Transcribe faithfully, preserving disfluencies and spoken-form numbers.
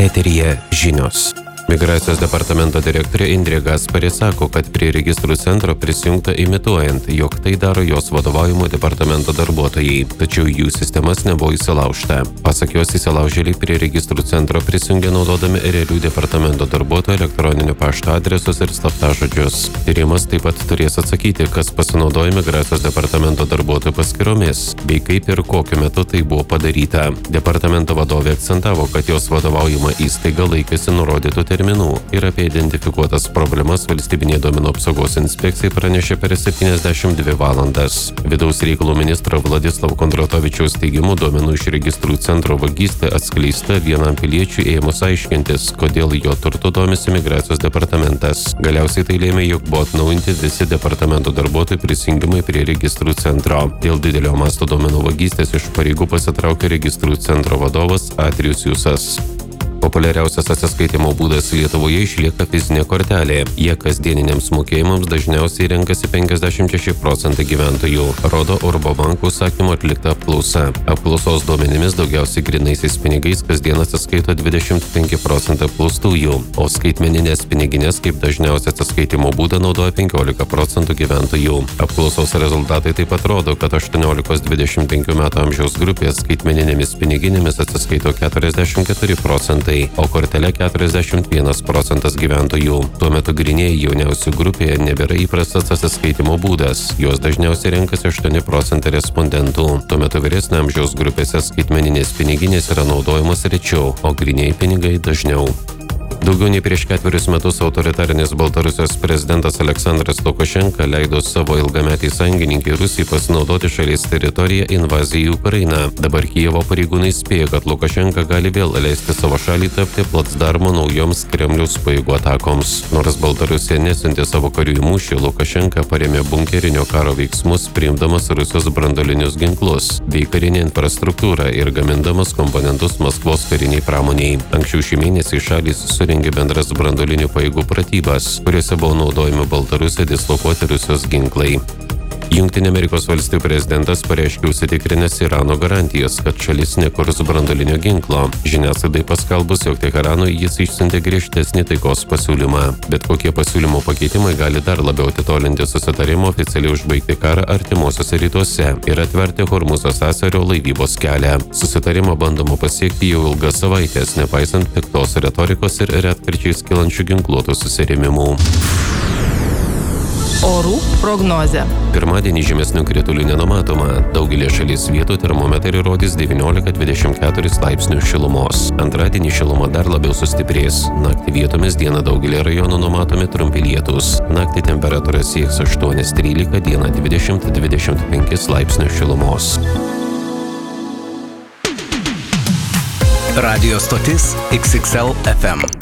Eteryje žinios. Migracijos departamento direktorė Indrė Gasparė sako, kad prie registrų centro prisijungta imituojant, jog tai daro jos vadovaujamo departamento darbuotojai, tačiau jų sistemas nebuvo įsilaužta. Pasak jos, įsilaužėliai prie registrų centro prisijungė naudodami realių departamento darbuotojų elektroninio pašto adresus ir slaptažodžius. Tyrimas taip pat turės atsakyti, kas pasinaudojo migracijos departamento darbuotojų paskyromis, bei kaip ir kokiu metu tai buvo padaryta. Departamento vadovė akcentavo, kad jos vadovaujama įstaiga laikėsi nurodytų terminų ir apie identifikuotas problemas valstybinė duomenų apsaugos inspekcijai pranešė per septyniasdešimt dvi valandas. Vidaus reikalų ministro Vladislavo Kondratovičiaus teigimu, duomenų iš registrų centro vagystė atskleista vienam piliečiui ėmus aiškintis, kodėl jo turtu domisi migracijos departamentas. Galiausiai tai lėmė, jog buvo atnaujinti visi departamento darbuotojų prisijungimai prie registrų centro. Dėl didelio masto duomenų vagystės iš pareigų pasitraukė registrų centro vadovas Adrijus Jusas. Populiariausias atsiskaitimo būdas Lietuvoje išlieka fizinė kortelė. Jie kasdieniniams mokėjimams dažniausiai renkasi penkiasdešimt šeši procentai gyventojų, rodo Urbo banko užsakymu atlikta apklausa. Apklausos duomenimis daugiausiai grynaisiais pinigais kasdien atsiskaito dvidešimt penki procentai apklaustųjų, o skaitmeninės piniginės kaip dažniausią atsiskaitimo būdą naudoja penkiolika procentų gyventojų. Apklausos rezultatai taip pat rodo, kad aštuoniolikos dvidešimt penkių metų amžiaus grupės skaitmeninėmis piniginėmis atsiskaito keturiasdešimt keturi procentai. O kortelė keturiasdešimt vienas procentas gyventojų. Tuo metu grynieji jauniausių grupėje nebėra įprastas atsiskaitimo būdas. Jos dažniausiai renkasi aštuoni procentai respondentų. Tuo metu vyresnio amžiaus grupėse skaitmeninės piniginės yra naudojamos rečiau, o grynieji pinigai dažniau. Daugiau nei prieš ketverius metus autoritarinis Baltarusijos prezidentas Aleksandras Lukašenka leido savo ilgametį sąjungininkai Rusijai pasinaudoti šalies teritoriją invazijai į Ukrainą. Dabar Kijevo pareigūnai spėja, kad Lukašenka gali vėl leisti savo šalį tapti placdarmu naujoms Kremliaus pajėgų atakoms. Nors Baltarusija nesiuntė savo karių į mūšį, Lukašenka parėmė bunkerinio karo veiksmus, priimdamas Rusijos branduolinius ginklus bei karinę infrastruktūrą ir gamindamas komponentus Maskvos kariniai pramoniai. Anksčiau šį mėnesį šalys surengė bendras branduolinių pajėgų pratybas, kuriuose buvo naudojami Baltarusijoje dislokuoti Rusijos ginklai. Jungtinių Amerikos valstijų prezidentas pareiškė užsitikrinęs Irano garantijas, kad šalis nekurs branduolinio ginklo. Žiniasklaidai paskelbus, jog Teheranui jis išsiuntė griežtesnį taikos pasiūlymą. Bet kokie pasiūlymo pakeitimai gali dar labiau atitolinti susitarimo oficialiai užbaigti karą artimuosiuose rytuose ir atverti Hormuzo sąsiaurio laivybos kelią. Susitarimą bandoma pasiekti jau ilgas savaitės, nepaisant piktos retorikos ir retkarčiais kylančių ginkluotų susirėmimų. Orų prognozė. Pirmadienį žymesnių kritulių nenumatoma. Daugelį šalies vietų termometrai rodys devyniolika dvidešimt keturis laipsnius šilumos. Antradienį šiluma dar labiau sustiprės. Naktį vietomis dieną daugelį rajonų numatomi trumpi lietūs. Naktį temperatūra sieks aštuoni trylika, dieną dvidešimt dvidešimt penki laipsnius šilumos. Radio stotis X X L F M.